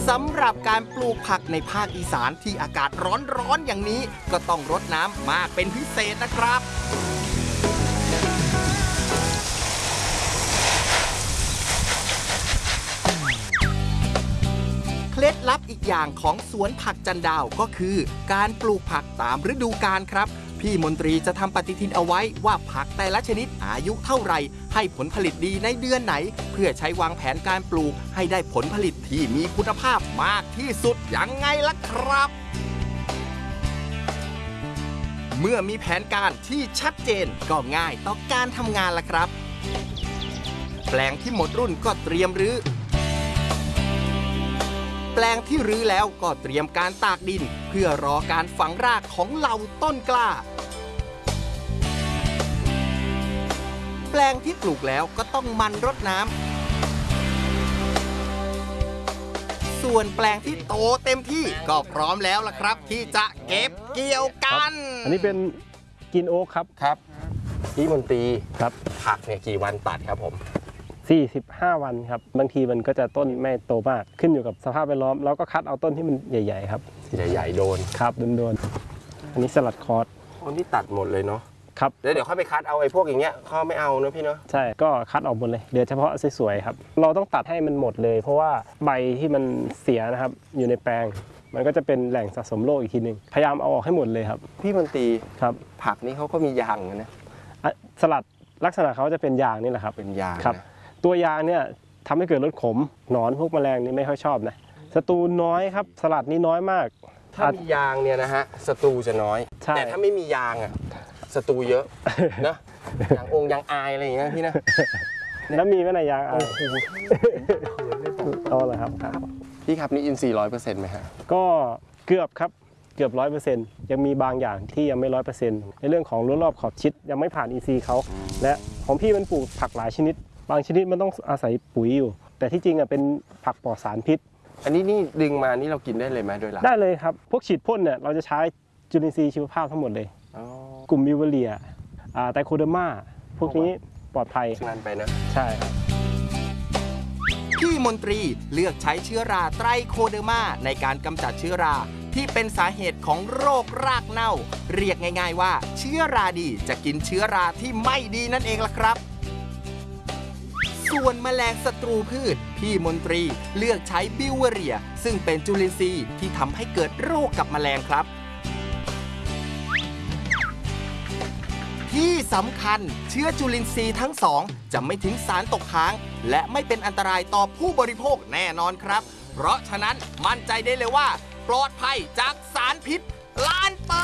สำหรับการปลูกผักในภาคอีสานที่อากาศร้อนๆอย่างนี้ก็ต้องรดน้ำมากเป็นพิเศษนะครับเคล็ดลับอีกอย่างของสวนผักจันดาวก็คือการปลูกผักตามฤดูกาลครับพี่มนตรีจะทำปฏิทินเอาไว้ว่าผักแต่ละชนิดอายุเท่าไหร่ให้ผลผลิตดีในเดือนไหนเพื่อใช้วางแผนการปลูกให้ได้ผลผลิตที่มีคุณภาพมากที่สุดยังไงล่ะครับเมื่อมีแผนการที่ชัดเจนก็ง่ายต่อการทำงานล่ะครับแปลงที่หมดรุ่นก็เตรียมรื้อแปลงที่รื้อแล้วก็เตรียมการตากดินเพื่อรอการฝังรากของเหล่าต้นกล้าแปลงที่ปลูกแล้วก็ต้องหมั่นรดน้ำส่วนแปลงที่โตเต็มที่ก็พร้อมแล้วล่ะครับที่จะเก็บเกี่ยวกันอันนี้เป็นกินโอ๊กครับพี่มนตรีครับผักเนี่ยกี่วันตัดครับผม 45 วันครับบางทีมันก็จะต้นไม่โตมากขึ้นอยู่กับสภาพแวดล้อมแล้วก็คัดเอาต้นที่มันใหญ่ๆครับใหญ่ๆโดนครับโดนอันนี้สลัดคอร์สคนที่ตัดหมดเลยเนาะครับแล้วเดี๋ยวค่อยไปคัดเอาไอ้พวกอย่างเงี้ยเขาไม่เอาเนอะพี่เนาะใช่ก็คัดออกหมดเลยเหลือเฉพาะสวยๆครับเราต้องตัดให้มันหมดเลยเพราะว่าใบที่มันเสียนะครับอยู่ในแปลงมันก็จะเป็นแหล่งสะสมโรคอีกทีนึงพยายามเอาออกให้หมดเลยครับพี่มนตรีครับผักนี่เขาก็มียางนะสลัดลักษณะเขาจะเป็นยางนี่แหละครับเป็นยางครับตัวยางเนี่ยทำให้เกิดรสขมหนอนพวกแมลงนี่ไม่ค่อยชอบนะศัตรูน้อยครับสลัดนี่น้อยมากถ้ามียางเนี่ยนะฮะศัตรูจะน้อยแต่ถ้าไม่มียางอ่ะศัตรูเยอะนะอย่างองค์ยางอายอะไรอย่างเงี้ยพี่นะแล้วมีไหมในยางอายเอาละครับพี่ครับนี่อินทรีย์100%ไหมฮะก็เกือบครับเกือบ100%ยังมีบางอย่างที่ยังไม่100%ในเรื่องของรั้วรอบขอบชิดยังไม่ผ่าน EC เขาและของพี่มันปลูกผักหลายชนิดบางชนิดมันต้องอาศัยปุ๋ยอยู่แต่ที่จริงอ่ะเป็นผักปลอดสารพิษอันนี้นี่ดึงมานี่เรากินได้เลยไหมโดยหลักได้เลยครับพวกฉีดพ่นเนี่ยเราจะใช้จุลินทรีย์ชีวภาพทั้งหมดเลยกลุ่มบิวเวเรียไตโคเดอร์มาพวกนี้ปลอดภัยงานไปนะใช่ครับพี่มนตรีเลือกใช้เชื้อราไตรโคเดอร์มาในการกำจัดเชื้อราที่เป็นสาเหตุของโรครากเน่าเรียกง่ายๆว่าเชื้อราดีจะกินเชื้อราที่ไม่ดีนั่นเองล่ะครับส่วนแมลงศัตรูพืชพี่มนตรีเลือกใช้บิวเวเรียซึ่งเป็นจุลินทรีย์ที่ทำให้เกิดโรคกับแมลงครับที่สำคัญเชื้อจุลินทรีย์ทั้งสองจะไม่ทิ้งสารตกค้างและไม่เป็นอันตรายต่อผู้บริโภคแน่นอนครับเพราะฉะนั้นมั่นใจได้เลยว่าปลอดภัยจากสารพิษ1,000,000%.